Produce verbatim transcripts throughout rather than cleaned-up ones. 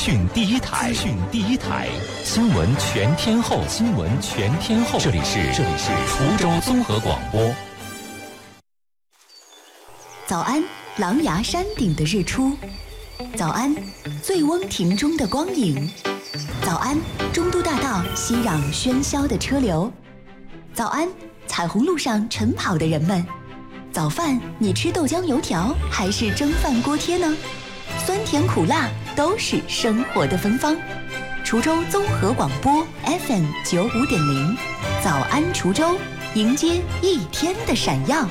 讯第一台，资讯第一台，新闻全天候，新闻全天候。这里是这里是滁州综合广播。 早安，狼牙山顶的日出；早安，醉翁亭中的光影；早安，中都大道熙攘喧嚣的车流；早安，彩虹路上晨跑的人们。早饭你吃豆浆油条还是蒸饭锅贴呢？酸甜苦辣都是生活的芬芳。滁州综合广播 F M 九五点零，早安滁州，迎接一天的闪耀。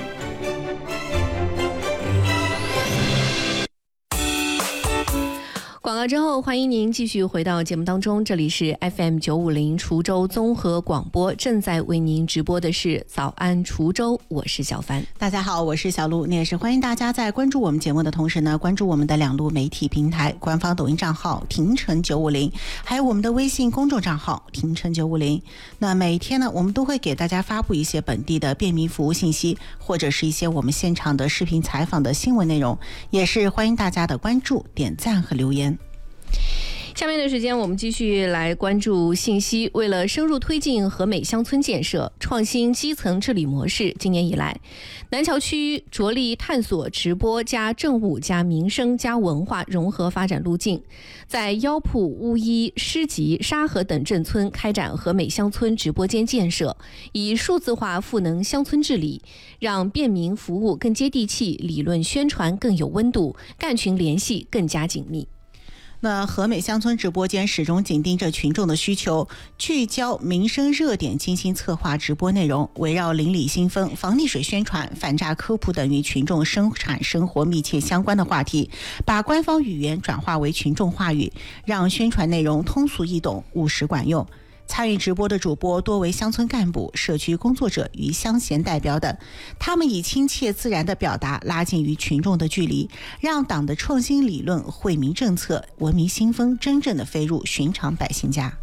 广告之后，欢迎您继续回到节目当中，这里是 F M 九五零滁州综合广播，正在为您直播的是早安滁州，我是小帆。 大家好，我是小璐，那也是欢迎大家在关注我们节目的同时呢，关注我们的两路媒体平台，官方抖音账号廷城九五零，还有我们的微信公众账号廷城九五零。那每天呢，我们都会给大家发布一些本地的便民服务信息，或者是一些我们现场的视频采访的新闻内容，也是欢迎大家的关注、点赞和留言。 下面的时间我们继续来关注信息。为了深入推进和美乡村建设，创新基层治理模式，今年以来南桥区着力探索直播加政务加民生加文化融合发展路径，在腰铺、乌衣、诗集、沙河等镇村开展和美乡村直播间建设，以数字化赋能乡村治理，让便民服务更接地气，理论宣传更有温度，干群联系更加紧密。 那和美乡村直播间始终紧盯着群众的需求，聚焦民生热点，精心策划直播内容，围绕邻里新风、防溺水宣传、反诈科普等与群众生产生活密切相关的话题，把官方语言转化为群众话语，让宣传内容通俗易懂、务实管用。参与直播的主播多为乡村干部、社区工作者与乡贤代表等，他们以亲切自然的表达拉近与群众的距离，让党的创新理论、惠民政策、文明新风真正的飞入寻常百姓家。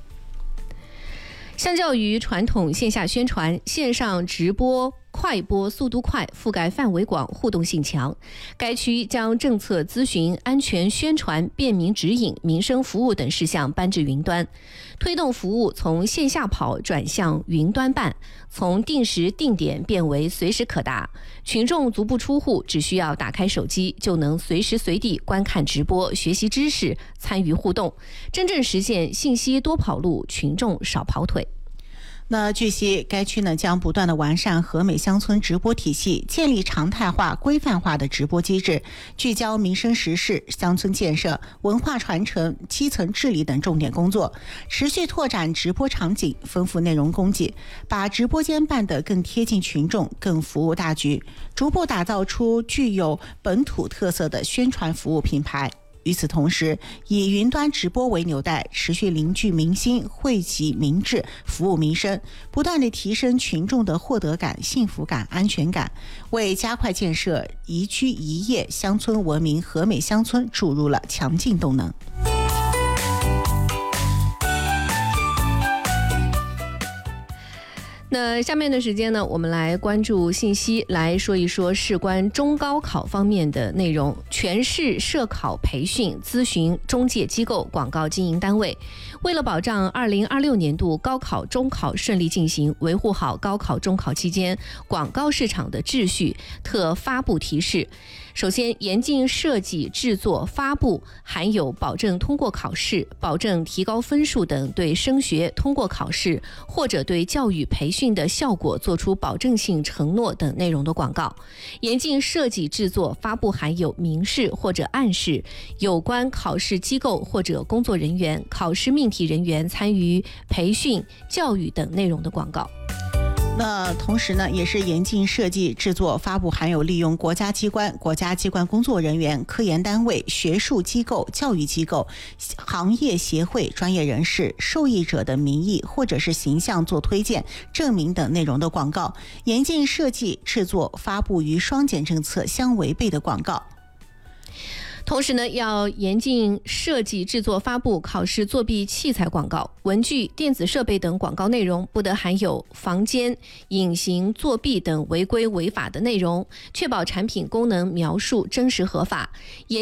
相较于传统线下宣传，线上直播快播速度快，覆盖范围广，互动性强。该区将政策咨询、安全宣传、便民指引、民生服务等事项搬至云端，推动服务从线下跑转向云端办，从定时定点变为随时可达。群众足不出户，只需要打开手机，就能随时随地观看直播、学习知识、参与互动，真正实现信息多跑路，群众少跑腿。 那据悉，该区呢将不断的完善和美乡村直播体系，建立常态化、规范化的直播机制，聚焦民生时事、乡村建设、文化传承、基层治理等重点工作，持续拓展直播场景，丰富内容供给，把直播间办得更贴近群众、更服务大局，逐步打造出具有本土特色的宣传服务品牌。与此同时，以云端直播为纽带，持续凝聚民心，惠及民智，服务民生，不断地提升群众的获得感、幸福感、安全感，为加快建设宜居宜业乡村文明和美乡村注入了强劲动能。 那下面的时间呢，我们来关注信息，来说一说事关中高考方面的内容。全市涉考培训咨询中介机构广告经营单位，为了保障二零二六年度高考中考顺利进行，维护好高考中考期间广告市场的秩序，特发布提示。首先，严禁设计、制作、发布含有保证通过考试、保证提高分数等对升学、通过考试或者对教育培训的效果作出保证性承诺等内容的广告。严禁设计、制作、发布含有明示或者暗示有关考试机构或者工作人员、考试命题人员参与培训、教育等内容的广告。 那同时呢，也是严禁设计、制作、发布含有利用国家机关、国家机关工作人员、科研单位、学术机构、教育机构、行业协会、专业人士、受益者的名义或者是形象做推荐、证明等内容的广告。严禁设计、制作、发布与双减政策相违背的广告。 同时呢，要严禁设计、制作、发布考试作弊器材广告、文具、电子设备等广告内容，不得含有房间、隐形作弊等违规违法的内容，确保产品功能描述真实合法。